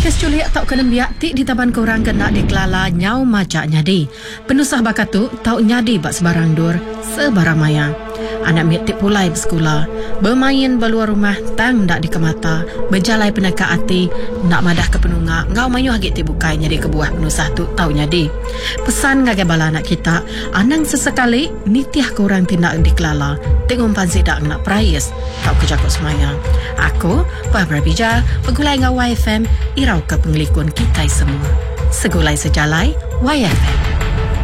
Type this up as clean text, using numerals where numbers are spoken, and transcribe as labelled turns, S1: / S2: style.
S1: Kes culik tau kena biak ti di taban korang kena dikelala nyau macak nyadi. Penusah bakatu tau nyadi bak sebarang dur, sebarang maya. Anak mit tik pulai bersekolah, bermain beluar rumah tang dak dikemata, berjalai penaka hati, nak madah ke penungak, ngau mayu hagit ti bukai nyadi kebuah penusah tu tau nyadi. Pesan ngagai bala anak kita, anang sesekali nitiah korang tindak dikelala, tengok pansi dak nak prayes, tau kejakut semaya. Aku, Barbara Bija, pegulai ngau YFM, irau ke pengelikun kita semua. Segulai sejalai, YFM.